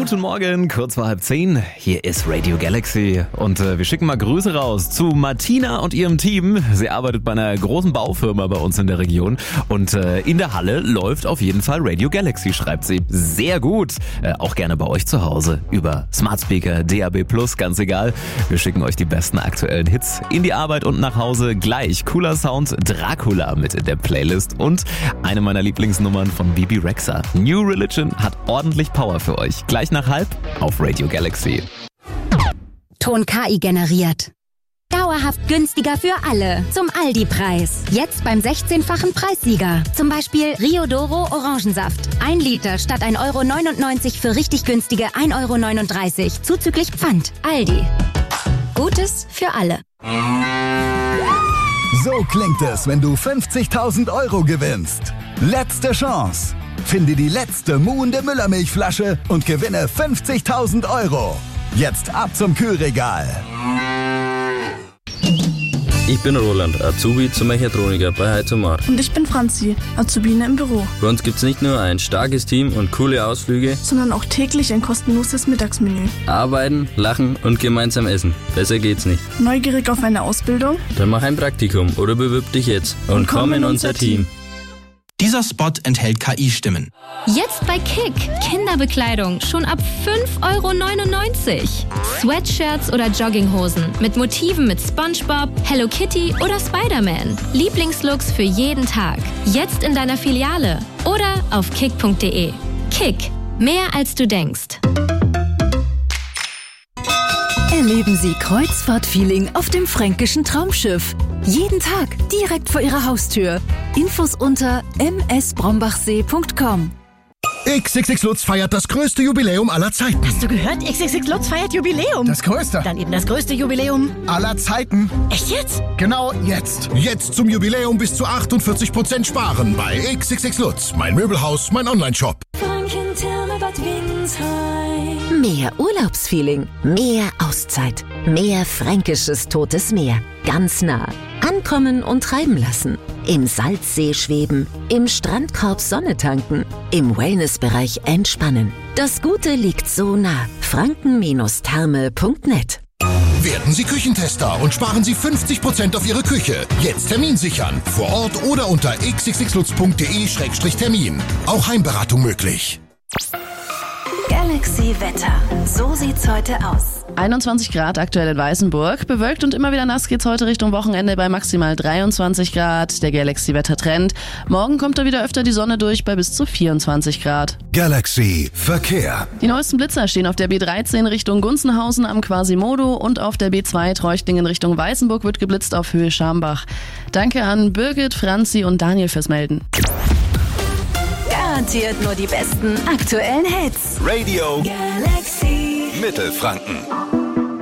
Guten Morgen, kurz vor 9:30. Hier ist Radio Galaxy und wir schicken mal Grüße raus zu Martina und ihrem Team. Sie arbeitet bei einer großen Baufirma bei uns in der Region und in der Halle läuft auf jeden Fall Radio Galaxy, schreibt sie. Sehr gut. Auch gerne bei euch zu Hause über Smart Speaker, DAB+, ganz egal. Wir schicken euch die besten aktuellen Hits in die Arbeit und nach Hause. Gleich cooler Sound, Dracula mit in der Playlist und eine meiner Lieblingsnummern von Bibi Rexha. New Religion hat ordentlich Power für euch. Gleich nach 9:30 auf Radio Galaxy. Ton KI generiert. Dauerhaft günstiger für alle. Zum Aldi-Preis. Jetzt beim 16-fachen Preissieger. Zum Beispiel Rio Doro Orangensaft. 1 Liter statt 1,99 € für richtig günstige 1,39 € zuzüglich Pfand. Aldi. Gutes für alle. So klingt es, wenn du 50.000 € gewinnst. Letzte Chance. Finde die letzte muhende Müllermilchflasche und gewinne 50.000 €. Jetzt ab zum Kühlregal. Ich bin Roland, Azubi zum Mechatroniker bei Heizomar. Und ich bin Franzi, Azubine im Büro. Bei uns gibt's nicht nur ein starkes Team und coole Ausflüge, Sondern auch täglich ein kostenloses Mittagsmenü. arbeiten, lachen und gemeinsam essen. Besser geht's nicht. Neugierig auf eine Ausbildung? Dann mach ein Praktikum oder bewirb dich jetzt und komm in unser Team. Dieser Spot enthält KI-Stimmen. Jetzt bei Kick. Kinderbekleidung schon ab 5,99 €. Sweatshirts oder Jogginghosen mit Motiven mit SpongeBob, Hello Kitty oder Spider-Man. Lieblingslooks für jeden Tag. Jetzt in deiner Filiale oder auf kick.de. Kick. Mehr als du denkst. Erleben Sie Kreuzfahrt-Feeling auf dem fränkischen Traumschiff. Jeden Tag direkt vor Ihrer Haustür. Infos unter msbrombachsee.com. XXX Lutz feiert das größte Jubiläum aller Zeiten. Hast du gehört? XXX Lutz feiert Jubiläum. Das größte. Dann eben das größte Jubiläum Aller Zeiten. Echt jetzt? Genau jetzt. Jetzt zum Jubiläum bis zu 48% sparen bei XXX Lutz. Mein Möbelhaus, mein Onlineshop. Mehr Urlaubsfeeling, mehr Auszeit, mehr fränkisches Totes Meer. Ganz nah. Ankommen und treiben lassen. Im Salzsee schweben, im Strandkorb Sonne tanken, im Wellnessbereich entspannen. Das Gute liegt so nah. franken-therme.net. Werden Sie Küchentester und sparen Sie 50% auf Ihre Küche. Jetzt Termin sichern. Vor Ort oder unter xxxlutz.de/termin. Auch Heimberatung möglich. Galaxy Wetter. So sieht's heute aus. 21 Grad aktuell in Weißenburg. Bewölkt und immer wieder nass geht's heute Richtung Wochenende bei maximal 23 Grad. Der Galaxy-Wetter-Trend. Morgen kommt da wieder öfter die Sonne durch bei bis zu 24 Grad. Galaxy Verkehr. Die neuesten Blitzer stehen auf der B13 Richtung Gunzenhausen am Quasimodo und auf der B2 Treuchtlingen Richtung Weißenburg wird geblitzt auf Höhe Schambach. Danke an Birgit, Franzi und Daniel fürs Melden. Garantiert nur die besten aktuellen Hits. Radio Galaxy Mittelfranken.